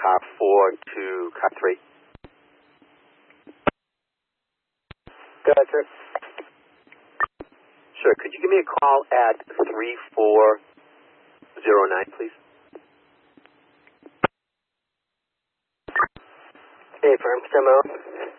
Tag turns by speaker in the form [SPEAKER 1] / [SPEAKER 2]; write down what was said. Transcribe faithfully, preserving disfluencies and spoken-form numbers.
[SPEAKER 1] car four to car three.
[SPEAKER 2] Go ahead, sir.
[SPEAKER 1] Sure. Could you give me a call at three four zero nine, please?
[SPEAKER 2] Hey, firm. Stand by.